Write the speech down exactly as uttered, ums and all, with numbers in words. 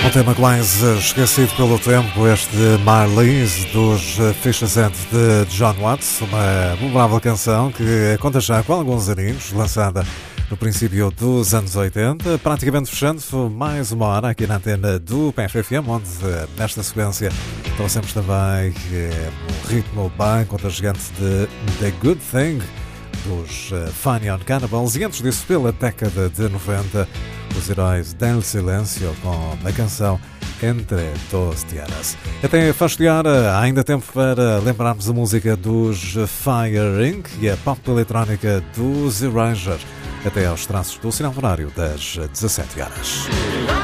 Um tema quase esquecido pelo tempo, este Marlies dos Fishes and de John Watts, uma memorável canção que conta já com alguns aninhos, lançada no princípio dos anos oitenta, praticamente fechando mais uma hora aqui na antena do P F F M, onde nesta sequência trouxemos também um ritmo bem contagiante de The Good Thing dos Funny on Cannibals, e antes disso, pela década de noventa, os heróis del Silêncio com a canção Entre Dos Tierras. Até fastidiar, há ainda tempo para lembrarmos a música dos Fire incorporated e a pop eletrónica dos Erasure, até aos traços do sinal horário das dezassete horas.